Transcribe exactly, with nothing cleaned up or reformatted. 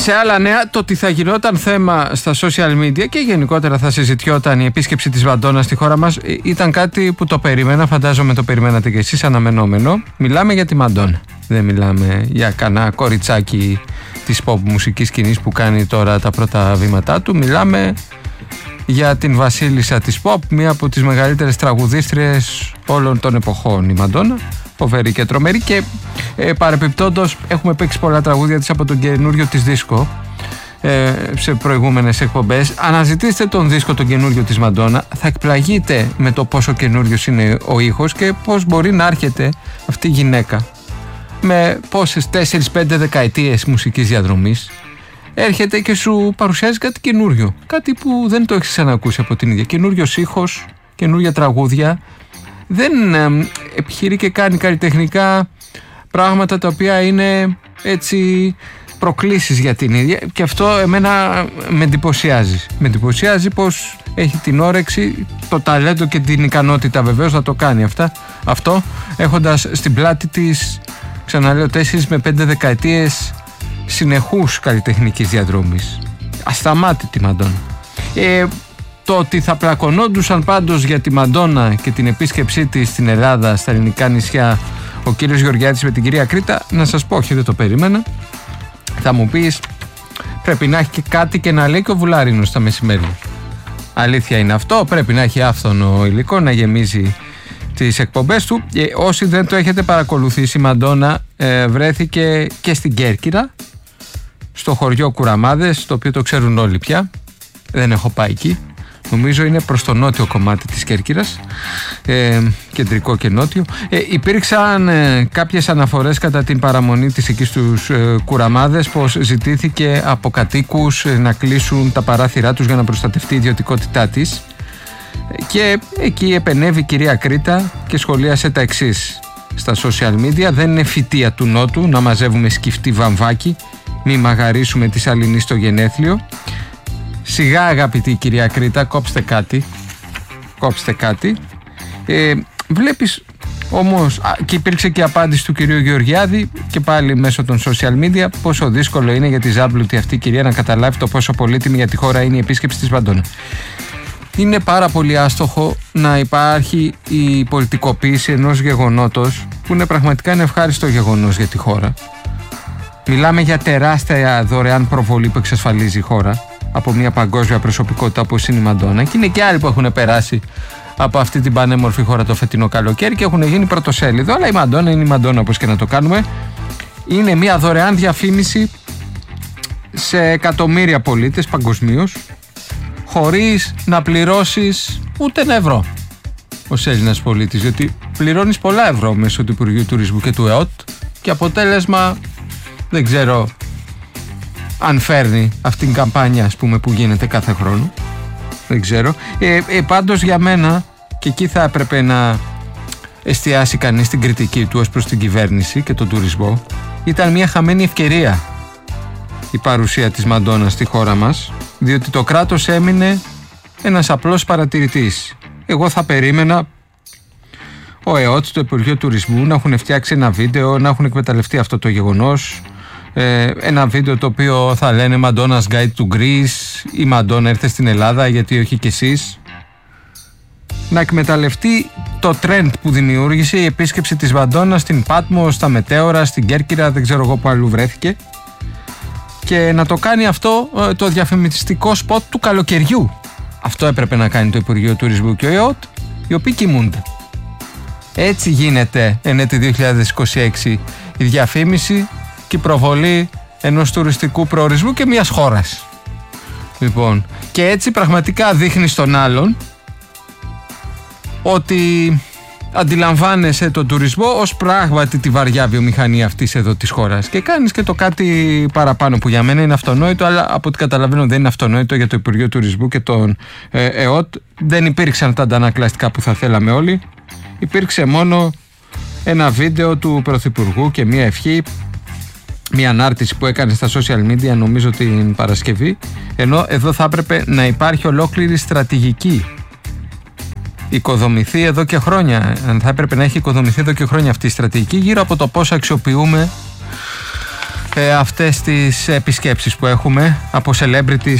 Σε άλλα νέα, το ότι θα γινόταν θέμα στα social media και γενικότερα θα συζητιόταν η επίσκεψη της Μαντόνα στη χώρα μας ήταν κάτι που το περίμενα, φαντάζομαι το περιμένατε και εσείς, αναμενόμενο. Μιλάμε για τη Μαντόνα. Δεν μιλάμε για κανένα κοριτσάκι της pop μουσικής σκηνής που κάνει τώρα τα πρώτα βήματά του. Μιλάμε για την βασίλισσα της pop, μία από τις μεγαλύτερες τραγουδίστριες όλων των εποχών, η Μαντόνα. Φοβερή και τρομερή και ε, παρεπιπτόντως έχουμε παίξει πολλά τραγούδια της από τον καινούριο της δίσκο ε, σε προηγούμενες εκπομπές. Αναζητήστε τον δίσκο τον καινούριο της Μαντόνα, θα εκπλαγείτε με το πόσο καινούριος είναι ο ήχος και πώς μπορεί να έρχεται αυτή η γυναίκα με πόσες τέσσερις πέντε δεκαετίες μουσικής διαδρομής, έρχεται και σου παρουσιάζει κάτι καινούριο, κάτι που δεν το έχεις ξανακούσει από την ίδια. Καινούριος ήχος, καινούρια τραγούδια. Δεν ε, επιχειρεί και κάνει καλλιτεχνικά πράγματα τα οποία είναι έτσι προκλήσεις για την ίδια και αυτό εμένα με εντυπωσιάζει. Με εντυπωσιάζει πως έχει την όρεξη, το ταλέντο και την ικανότητα βεβαίως να το κάνει αυτά, αυτό έχοντας στην πλάτη της, ξαναλέω, τέσσερις με πέντε δεκαετίες συνεχούς καλλιτεχνικής διαδρομής. Ασταμάτητη Μαντόνα. Ε, Το ότι θα πλακωνόντουσαν πάντως για τη Μαντόνα και την επίσκεψή της στην Ελλάδα, στα ελληνικά νησιά, ο κύριος Γεωργιάδης με την κυρία Κρήτα, να σας πω, όχι δεν το περίμενα. Θα μου πεις, πρέπει να έχει και κάτι και να λέει και ο Βουλάρινος στα μεσημέρια. Αλήθεια είναι αυτό, πρέπει να έχει άφθονο υλικό, να γεμίζει τις εκπομπές του. Ε, όσοι δεν το έχετε παρακολουθήσει, η Μαντόνα ε, βρέθηκε και στην Κέρκυρα, στο χωριό Κουραμάδες, το οποίο το ξέρουν όλοι πια. Δεν έχω πάει εκεί. Νομίζω είναι προς το νότιο κομμάτι της Κέρκυρας, ε, κεντρικό και νότιο. Ε, υπήρξαν ε, κάποιες αναφορές κατά την παραμονή της εκεί στους ε, Κουραμάδες πως ζητήθηκε από κατοίκους ε, να κλείσουν τα παράθυρά τους για να προστατευτεί η ιδιωτικότητά της. Και εκεί επενέβη η κυρία Κρήτα και σχολίασε τα εξής στα social media: δεν είναι φυτεία του Νότου να μαζεύουμε σκυφτή βαμβάκι, μη μαγαρίσουμε τη Σαληνή στο γενέθλιο. Σιγά αγαπητή κυρία Κρήτα, κόψτε κάτι. Κόψτε κάτι. Ε, βλέπεις όμως, α, και υπήρξε και απάντηση του κυρίου Γεωργιάδη και πάλι μέσω των social media, πόσο δύσκολο είναι για τη ζάμπλουτη αυτή η κυρία να καταλάβει το πόσο πολύτιμη για τη χώρα είναι η επίσκεψη της Μαντόνα. Είναι πάρα πολύ άστοχο να υπάρχει η πολιτικοποίηση ενός γεγονότος που είναι πραγματικά ένα ευχάριστο γεγονός για τη χώρα. Μιλάμε για τεράστια δωρεάν προβολή που εξασφαλίζει η χώρα από μια παγκόσμια προσωπικότητα όπως είναι η Μαντόνα, και είναι και άλλοι που έχουν περάσει από αυτή την πανέμορφη χώρα το φετινό καλοκαίρι και έχουν γίνει πρωτοσέλιδο, αλλά η Μαντόνα είναι η Μαντόνα όπως και να το κάνουμε. Είναι μια δωρεάν διαφήμιση σε εκατομμύρια πολίτες παγκοσμίως, χωρίς να πληρώσεις ούτε ένα ευρώ ως Έλληνας πολίτης, γιατί πληρώνεις πολλά ευρώ μέσω του Υπουργείου Τουρισμού και του ΕΟΤ και αποτέλεσμα δεν ξέρω αν φέρνει αυτήν την καμπάνια, ας πούμε, που γίνεται κάθε χρόνο. Δεν ξέρω. Ε, ε, πάντως για μένα, και εκεί θα έπρεπε να εστιάσει κανείς την κριτική του ως προς την κυβέρνηση και τον τουρισμό, ήταν μια χαμένη ευκαιρία η παρουσία της Μαντόνα στη χώρα μας, διότι το κράτος έμεινε ένας απλός παρατηρητής. Εγώ θα περίμενα ο ΕΟΤ, το Υπουργείο Τουρισμού, να έχουν φτιάξει ένα βίντεο, να έχουν εκμεταλλευτεί αυτό το γεγονός. Ε, ένα βίντεο το οποίο θα λένε Madonna's Guide to Greece ή Μαντόνα ήρθε στην Ελλάδα, γιατί όχι κι εσείς. Να εκμεταλλευτεί το trend που δημιούργησε η επίσκεψη της Μαντόνα στην Πάτμο, στα Μετέωρα, στην Κέρκυρα, δεν ξέρω εγώ που αλλού βρέθηκε, και να το κάνει αυτό ε, το διαφημιστικό σποτ του καλοκαιριού. Αυτό έπρεπε να κάνει το Υπουργείο Τουρισμού και ο ΕΟΤ, οι οποίοι κοιμούνται. Έτσι γίνεται εν έτη δύο χιλιάδες είκοσι έξι η διαφήμιση και η προβολή ενός τουριστικού προορισμού και μιας χώρας. Λοιπόν, και έτσι πραγματικά δείχνει στον άλλον ότι αντιλαμβάνεσαι τον τουρισμό ως πράγματι τη βαριά βιομηχανία αυτής εδώ της χώρας και κάνεις και το κάτι παραπάνω που για μένα είναι αυτονόητο, αλλά από ό,τι καταλαβαίνω δεν είναι αυτονόητο για το Υπουργείο Τουρισμού και τον ε, ΕΟΤ. Δεν υπήρξαν τα αντανακλαστικά που θα θέλαμε όλοι. Υπήρξε μόνο ένα βίντεο του Πρωθυπουργού και μια ευχή, μια ανάρτηση που έκανε στα social media, νομίζω την Παρασκευή, ενώ εδώ θα έπρεπε να υπάρχει ολόκληρη στρατηγική, οικοδομηθεί εδώ και χρόνια, θα έπρεπε να έχει οικοδομηθεί εδώ και χρόνια αυτή η στρατηγική γύρω από το πώς αξιοποιούμε ε, αυτές τις επισκέψεις που έχουμε από celebrities